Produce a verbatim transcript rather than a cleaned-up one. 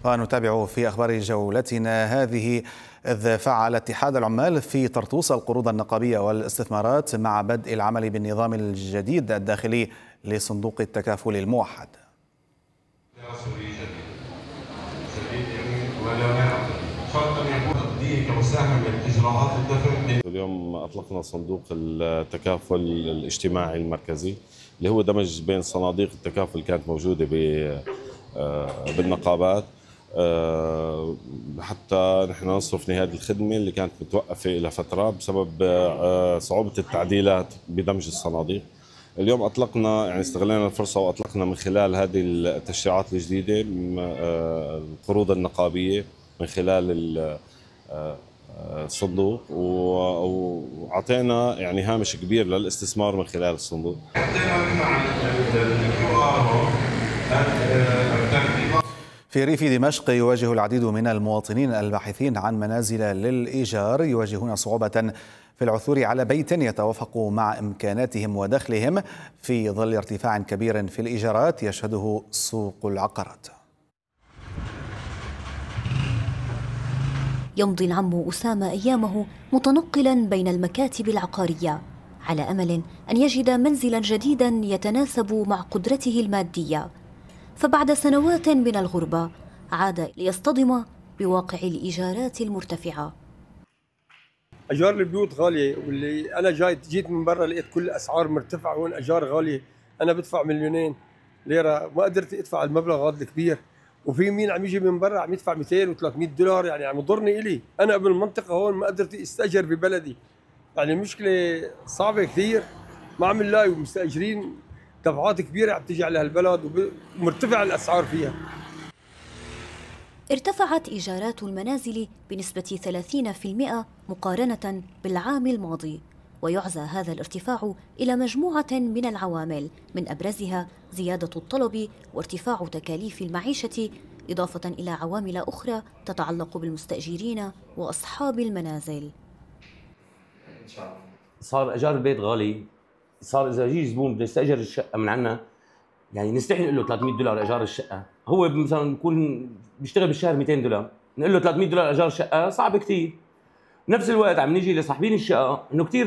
ونتابع في أخبار جولتنا هذه، إذ فعل اتحاد العمال في طرطوس القروض النقابية والاستثمارات مع بدء العمل بالنظام الجديد الداخلي لصندوق التكافل الموحد. اليوم أطلقنا صندوق التكافل الاجتماعي المركزي اللي هو دمج بين صناديق التكافل اللي كانت موجودة بالنقابات حتى نحن نصرف هذه الخدمة اللي كانت متوقفة إلى فترة بسبب صعوبة التعديلات بدمج الصناديق. اليوم أطلقنا يعني استغلينا الفرصة وأطلقنا من خلال هذه التشريعات الجديدة القروض النقابية من خلال الصندوق، وعطينا يعني هامش كبير للاستثمار من خلال الصندوق. في ريف دمشق يواجه العديد من المواطنين الباحثين عن منازل للإيجار يواجهون صعوبة في العثور على بيت يتوافق مع إمكاناتهم ودخلهم في ظل ارتفاع كبير في الإيجارات يشهده سوق العقارات. يمضي العم أسامة أيامه متنقلا بين المكاتب العقارية على أمل أن يجد منزلا جديدا يتناسب مع قدرته المادية، فبعد سنوات من الغربة عاد ليصطدم بواقع الإيجارات المرتفعة. أجار البيوت غالية، واللي أنا جاي جيت من برا لقيت كل الأسعار مرتفعة، وين أجار غالية. أنا بدفع مليونين ليرة ما قدرت أدفع المبلغ هذا الكبير، وفي مين عم يجي من برا عم يدفع مئتين وثلاثمئة دولار، يعني عم يضرني إلي. أنا بالمنطقة هون ما قدرت استأجر ببلدي، يعني المشكلة صعبة كثير، ما عم نلاقي، ومستأجرين دفعات كبيرة عم تيجي على هالبلد ومرتفع الأسعار فيها. ارتفعت إيجارات المنازل بنسبة ثلاثين بالمئة مقارنة بالعام الماضي، ويعزى هذا الارتفاع إلى مجموعة من العوامل، من أبرزها زيادة الطلب وارتفاع تكاليف المعيشة، إضافة إلى عوامل أخرى تتعلق بالمستأجرين وأصحاب المنازل. صار إيجار البيت غالي، صار إذا يجي زبون بده يستأجر الشقة من عنا يعني نستحي نقول له ثلاثمئة دولار إيجار الشقة، هو مثلا بيكون بيشتغل بالشهر مئتين دولار، نقول له ثلاثمئة دولار إيجار شقة صعب كثير. بنفس الوقت عم نيجي لصاحبين الشقة إنه كثير